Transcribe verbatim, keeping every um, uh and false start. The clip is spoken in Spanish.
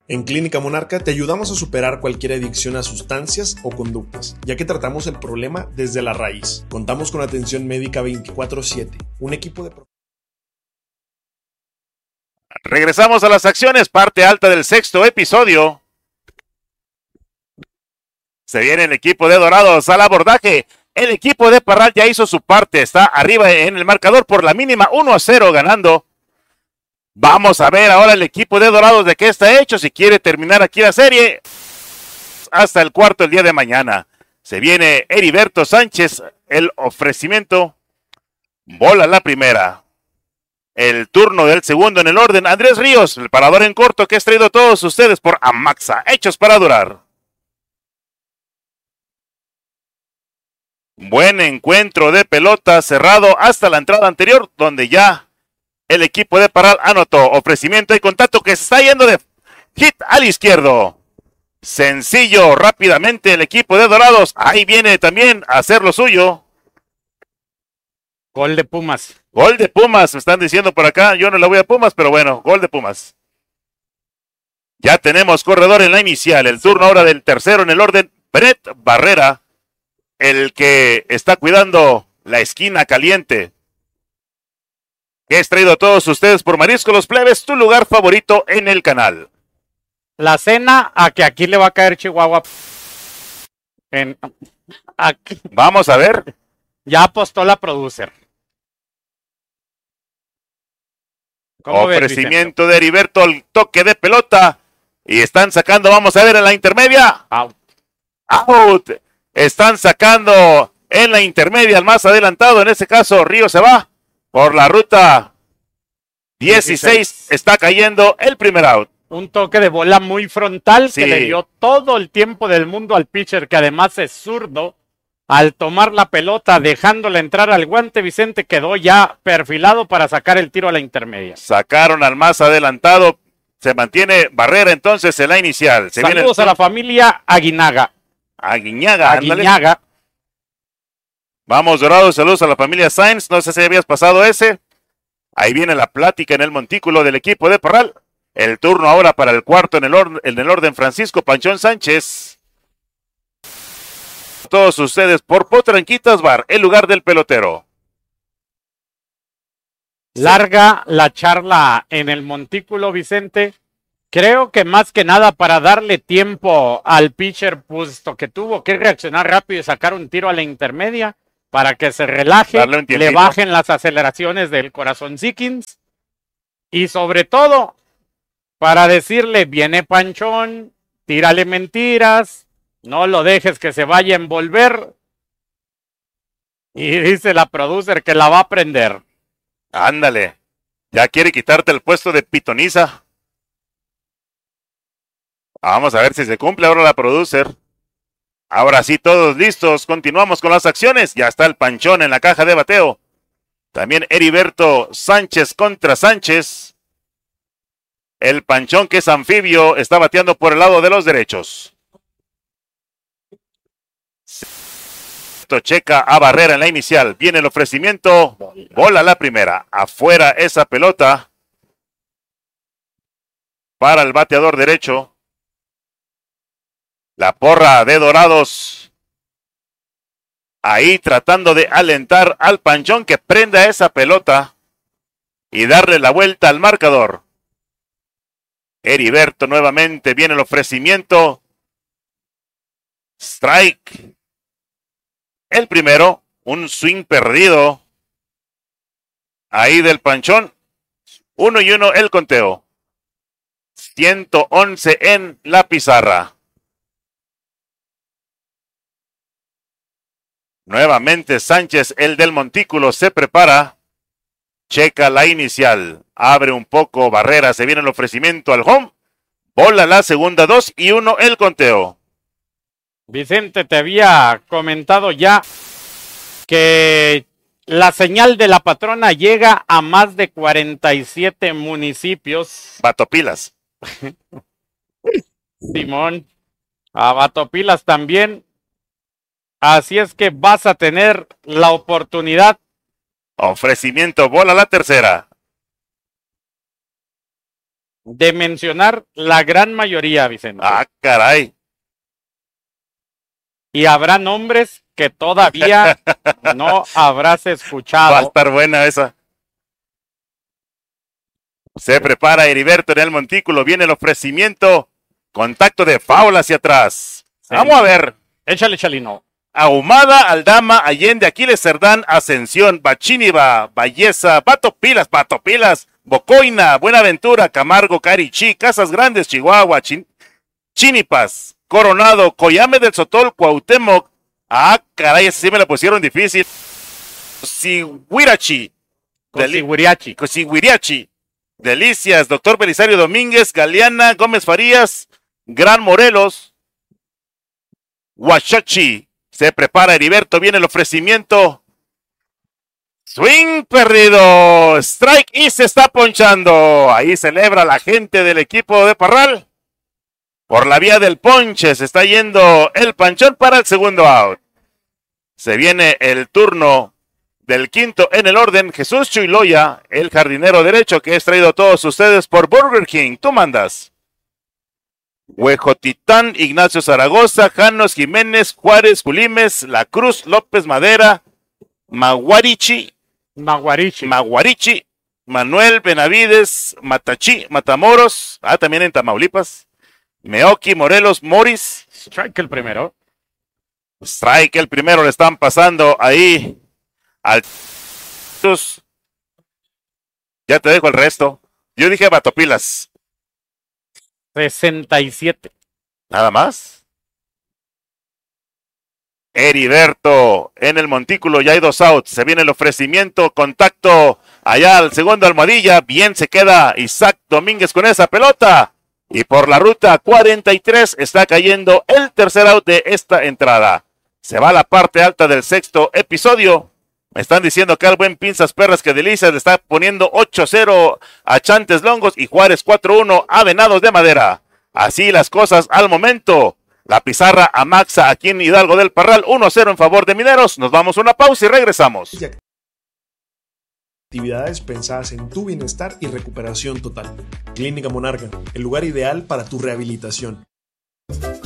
En Clínica Monarca te ayudamos a superar cualquier adicción a sustancias o conductas, ya que tratamos el problema desde la raíz. Contamos con atención médica veinticuatro siete, un equipo de... Regresamos a las acciones, parte alta del sexto episodio. Se viene el equipo de Dorados al abordaje. El equipo de Parral ya hizo su parte, está arriba en el marcador por la mínima, uno a cero ganando. Vamos a ver ahora el equipo de Dorados de qué está hecho, si quiere terminar aquí la serie. Hasta el cuarto el día de mañana. Se viene Heriberto Sánchez, el ofrecimiento. Bola la primera. El turno del segundo en el orden. Andrés Ríos, el parador en corto que ha traído a todos ustedes por Amaxa. Hechos para durar. Buen encuentro de pelota cerrado hasta la entrada anterior, donde ya el equipo de Parral anotó. Ofrecimiento y contacto que se está yendo de hit al izquierdo. Sencillo, rápidamente el equipo de Dorados. Ahí viene también a hacer lo suyo. Gol de Pumas. Gol de Pumas, me están diciendo por acá. Yo no le voy a Pumas, pero bueno, gol de Pumas. Ya tenemos corredor en la inicial. El turno ahora del tercero en el orden. Brett Barrera, el que está cuidando la esquina caliente. Que es traído a todos ustedes por Marisco Los Plebes, tu lugar favorito en el canal. La cena a que aquí le va a caer Chihuahua. En, aquí. Vamos a ver. Ya apostó la producer. Ofrecimiento ves, de Heriberto al toque de pelota. Y están sacando, vamos a ver en la intermedia. Out. Out. Están sacando en la intermedia, el más adelantado. En este caso, Río se va por la ruta dieciséis. dieciséis. Está cayendo el primer out. Un toque de bola muy frontal sí. que le dio todo el tiempo del mundo al pitcher, que además es zurdo. Al tomar la pelota, dejándola entrar al guante, Vicente quedó ya perfilado para sacar el tiro a la intermedia. Sacaron al más adelantado. Se mantiene Barrera entonces en la inicial. Se Saludos viene el... a la familia Aguinaga. Aguiñaga. Aguiñaga. Ándale. Vamos, Dorados, saludos a la familia Sainz. No sé si habías pasado ese. Ahí viene la plática en el montículo del equipo de Parral. El turno ahora para el cuarto en el, or... en el orden, Francisco Panchón Sánchez. Todos ustedes por Potranquitas Bar, el lugar del pelotero. Larga la charla en el montículo, Vicente. Creo que más que nada para darle tiempo al pitcher, puesto que tuvo que reaccionar rápido y sacar un tiro a la intermedia para que se relaje, le bajen las aceleraciones del corazón Zickins. Y sobre todo, para decirle, viene Panchón, tírale mentiras. No lo dejes que se vaya a envolver. Y dice la producer que la va a prender. Ándale. Ya quiere quitarte el puesto de pitoniza. Vamos a ver si se cumple ahora la producer. Ahora sí, todos listos. Continuamos con las acciones. Ya está el Panchón en la caja de bateo. También Heriberto Sánchez contra Sánchez. El Panchón, que es anfibio, está bateando por el lado de los derechos. Checa a Barrera en la inicial. Viene el ofrecimiento. Bola la primera. Afuera esa pelota. Para el bateador derecho. La porra de Dorados. Ahí tratando de alentar al Panchón que prenda esa pelota. Y darle la vuelta al marcador. Heriberto nuevamente. Viene el ofrecimiento. Strike. El primero, un swing perdido. Ahí del Panchón. Uno y uno el conteo. ciento once en la pizarra. Nuevamente Sánchez, el del montículo, se prepara. Checa la inicial. Abre un poco Barrera. Se viene el ofrecimiento al home. Bola la segunda, dos y uno el conteo. Vicente, te había comentado ya que la señal de la patrona llega a más de cuarenta y siete municipios. Batopilas. Simón, a Batopilas también. Así es que vas a tener la oportunidad. Ofrecimiento, bola la tercera. de mencionar la gran mayoría, Vicente. Ah, caray. Y habrá nombres que todavía no habrás escuchado. Va a estar buena esa. Se prepara Heriberto en el montículo. Viene el ofrecimiento. Contacto de foul hacia atrás. Sí. Vamos a ver. Échale, Chalino. Ahumada, Aldama, Allende, Aquiles Cerdán, Ascensión, Bachíniva, Balleza, Batopilas, Batopilas, Bocoina, Buenaventura, Camargo, Carichí, Casas Grandes, Chihuahua, Chin Chinipas, Coronado, Coyame del Sotol, Cuauhtémoc. Ah, caray, ese sí me lo pusieron difícil. Cosiguirachi. Cosiguiriachi. Cosiguiriachi. Delicias, Doctor Belisario Domínguez, Galeana, Gómez Farías, Gran Morelos, Huachachi. Se prepara Heriberto, viene el ofrecimiento. Swing perdido. Strike y se está ponchando. Ahí celebra la gente del equipo de Parral. Por la vía del ponche se está yendo el panchón para el segundo out. Se viene el turno del quinto en el orden. Jesús Chuiloya, el jardinero derecho que es traído a todos ustedes por Burger King. Tú mandas. Huejotitán, Ignacio Zaragoza, Janos Jiménez, Juárez, Julimes, La Cruz, López Madera, Maguarichi, Maguarichi, Maguarichi, Manuel Benavides, Matachi, Matamoros, ah, también en Tamaulipas, Meoki, Morelos, Morris. Strike el primero. Strike el primero, le están pasando ahí al... Ya te dejo el resto. Yo dije Batopilas. sesenta y siete. Nada más. Heriberto en el montículo, ya hay dos outs. Se viene el ofrecimiento, contacto allá al segundo almohadilla. Bien se queda Isaac Domínguez con esa pelota. Y por la ruta cuarenta y tres está cayendo el tercer out de esta entrada. Se va a la parte alta del sexto episodio. Me están diciendo acá el buen Pinzas Perras que Delicias le está poniendo ocho cero a Chantes Longos y Juárez cuatro uno a Venados de Madera. Así las cosas al momento. La pizarra a Maxa aquí en Hidalgo del Parral, uno cero en favor de Mineros. Nos vamos a una pausa y regresamos. Actividades pensadas en tu bienestar y recuperación total. Clínica Monarca, el lugar ideal para tu rehabilitación.